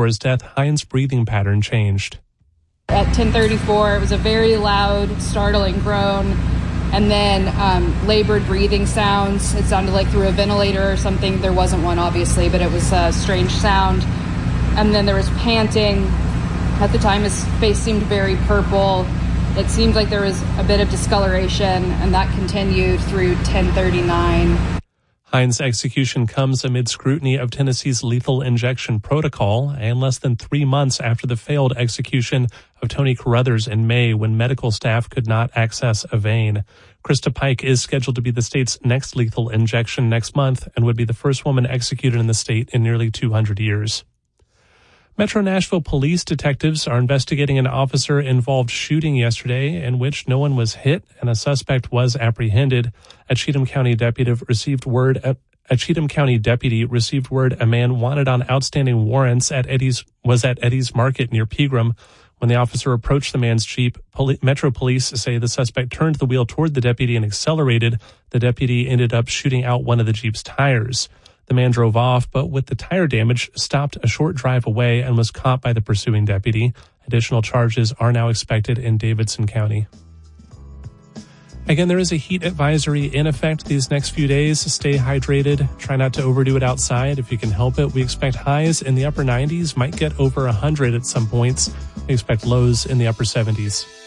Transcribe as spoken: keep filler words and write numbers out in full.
before his death, Hines' breathing pattern changed. At ten thirty-four, it was a very loud, startling groan, and then um, labored breathing sounds. It sounded like through a ventilator or something. There wasn't one, obviously, but it was a strange sound. And then there was panting. At the time, his face seemed very purple. It seemed like there was a bit of discoloration, and that continued through ten thirty-nine. Hines' execution comes amid scrutiny of Tennessee's lethal injection protocol and less than three months after the failed execution of Tony Carruthers in May when medical staff could not access a vein. Krista Pike is scheduled to be the state's next lethal injection next month and would be the first woman executed in the state in nearly two hundred years. Metro Nashville police detectives are investigating an officer-involved shooting yesterday in which no one was hit and a suspect was apprehended. A Cheatham County deputy received word a Cheatham County deputy received word a man wanted on outstanding warrants at Eddie's was at Eddie's Market near Pegram. When the officer approached the man's Jeep, Poli- Metro police say the suspect turned the wheel toward the deputy and accelerated. The deputy ended up shooting out one of the Jeep's tires. The man drove off, but with the tire damage, stopped a short drive away and was caught by the pursuing deputy. Additional charges are now expected in Davidson County. Again, there is a heat advisory in effect these next few days. Stay hydrated. Try not to overdo it outside if you can help it. We expect highs in the upper nineties, might get over one hundred at some points. We expect lows in the upper seventies.